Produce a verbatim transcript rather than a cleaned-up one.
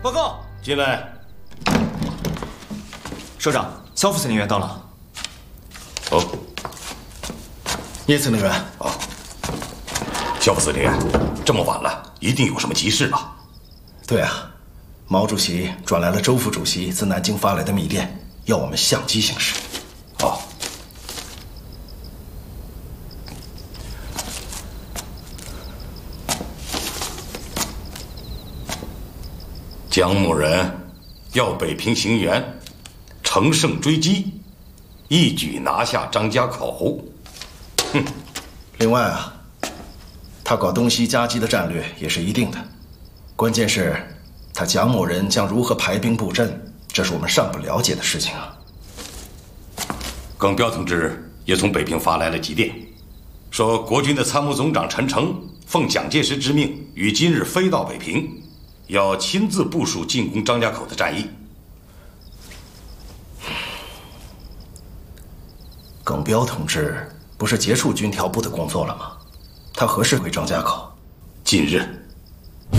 报告， 进来。 首长，肖副司令员到了。 哦， 叶司令员。 哦，肖副司令员，这么晚了，一定有什么急事吧？ 对啊，毛主席转来了周副主席自南京发来的密电，要我们相机行事。 哦。 姜某人要北平行辕，乘胜追击，一举拿下张家口。哼！ 另外啊，他搞东西夹击的战略也是一定的，关键是，他蒋某人将如何排兵布阵，这是我们尚不了解的事情啊。 耿彪同志也从北平发来了急电，说国军的参谋总长陈诚奉蒋介石之命，于今日飞到北平。 要亲自部署进攻张家口的战役。 耿彪同志不是结束军调部的工作了吗？他何时回张家口？ 近日。